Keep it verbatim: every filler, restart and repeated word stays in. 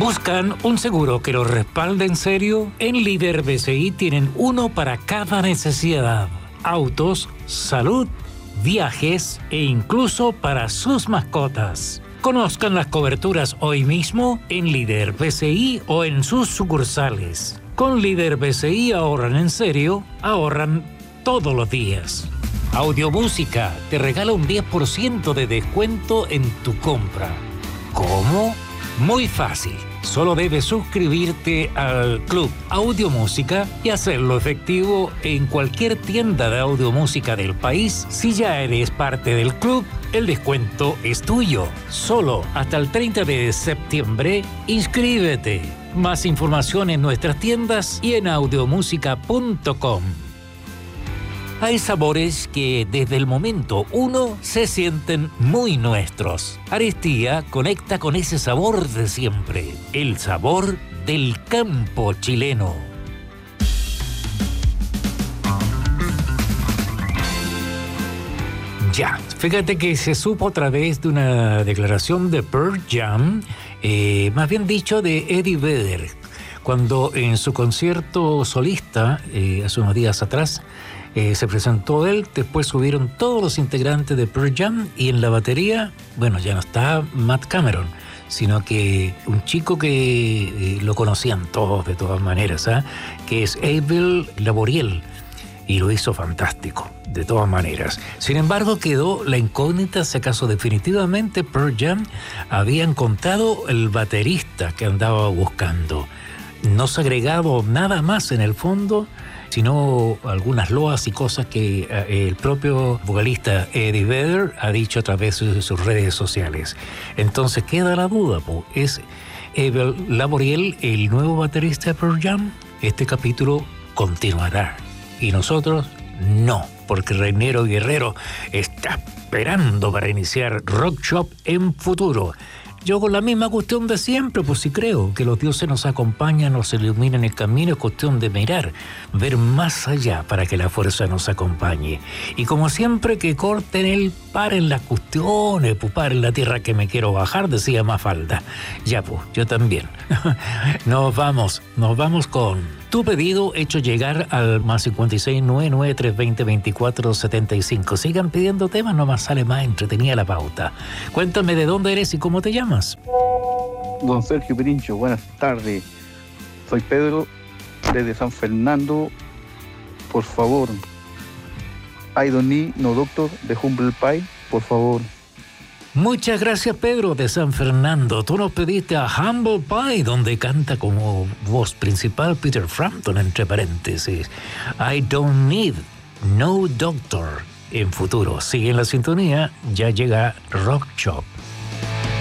¿Buscan un seguro que los respalde en serio? En Líder B C I tienen uno para cada necesidad. Autos, salud, viajes e incluso para sus mascotas. Conozcan las coberturas hoy mismo en Líder B C I o en sus sucursales. Con Líder B C I ahorran en serio, ahorran todos los días. Audiomúsica te regala un diez por ciento de descuento en tu compra. ¿Cómo? Muy fácil. Solo debes suscribirte al Club Audiomúsica y hacerlo efectivo en cualquier tienda de audiomúsica del país. Si ya eres parte del club, el descuento es tuyo. Solo hasta el treinta de septiembre, inscríbete. Más información en nuestras tiendas y en audiomúsica punto com. Hay sabores que desde el momento uno se sienten muy nuestros. Aristía conecta con ese sabor de siempre, el sabor del campo chileno. Ya, fíjate que se supo a través de una declaración de Pearl Jam, eh, más bien dicho de Eddie Vedder, cuando en su concierto solista, eh, hace unos días atrás, Eh, se presentó él, después subieron todos los integrantes de Pearl Jam y en la batería, bueno, ya no está Matt Cameron, sino que un chico que eh, lo conocían todos de todas maneras, ¿eh? que es Abel Laboriel, y lo hizo fantástico, de todas maneras. Sin embargo, quedó la incógnita si acaso definitivamente Pearl Jam había encontrado el baterista que andaba buscando. No se ha agregado nada más en el fondo, sino algunas loas y cosas que eh, el propio vocalista Eddie Vedder ha dicho a través de sus redes sociales. Entonces queda la duda, po. ¿Es Abel Laboriel el nuevo baterista de Pearl Jam? Este capítulo continuará y nosotros no, porque Reinero Guerrero está esperando para iniciar Rock Shop en futuro. Yo con la misma cuestión de siempre, pues sí creo que los dioses nos acompañan, nos iluminan el camino, es cuestión de mirar, ver más allá para que la fuerza nos acompañe. Y como siempre que corten el paren las cuestiones, pues paren la tierra que me quiero bajar, decía Mafalda. Ya pues, yo también. Nos vamos, nos vamos con tu pedido hecho llegar al más cincuenta y seis, noventa y nueve, trescientos veinte, veinticuatro setenta y cinco. Sigan pidiendo temas, nomás sale más entretenida la pauta. Cuéntame de dónde eres y cómo te llamas. Don Sergio Pirincho, buenas tardes. Soy Pedro, desde San Fernando. Por favor, I don't need no doctor de Humble Pie, por favor. Muchas gracias, Pedro, de San Fernando. Tú nos pediste a Humble Pie, donde canta como voz principal Peter Frampton, entre paréntesis. I don't need no doctor. En futuro, sigue en la sintonía, ya llega Rock Shop.